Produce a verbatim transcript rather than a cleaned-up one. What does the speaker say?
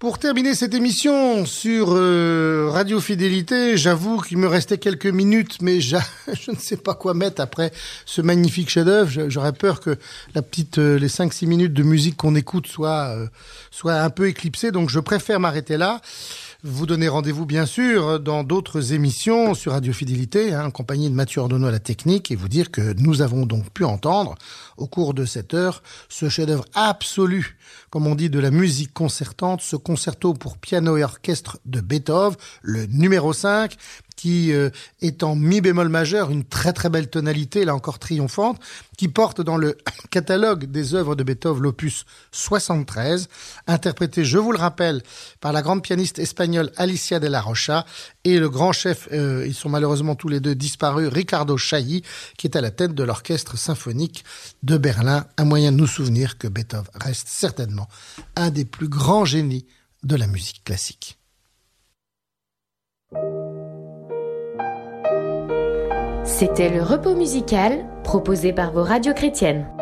Pour terminer cette émission sur euh, Radio Fidélité, j'avoue qu'il me restait quelques minutes, mais je ne sais pas quoi mettre après ce magnifique chef-d'œuvre. J'aurais peur que la petite, euh, les cinq six minutes de musique qu'on écoute soient, euh, soient un peu éclipsées, donc je préfère m'arrêter là. Vous donner rendez-vous, bien sûr, dans d'autres émissions sur Radio Fidélité, hein, en compagnie de Mathieu Ordonneau à la technique, et vous dire que nous avons donc pu entendre, au cours de cette heure, ce chef-d'œuvre absolu, comme on dit, de la musique concertante, ce concerto pour piano et orchestre de Beethoven, le numéro cinq, qui euh, est en mi bémol majeur, une très très belle tonalité, là encore triomphante, qui porte dans le catalogue des œuvres de Beethoven l'opus soixante-treize, interprété, je vous le rappelle, par la grande pianiste espagnole Alicia de la Rocha et le grand chef, euh, ils sont malheureusement tous les deux disparus, Ricardo Chailly, qui est à la tête de l'orchestre symphonique de Berlin. Un moyen de nous souvenir que Beethoven reste certainement un des plus grands génies de la musique classique. C'était le repos musical proposé par vos radios chrétiennes.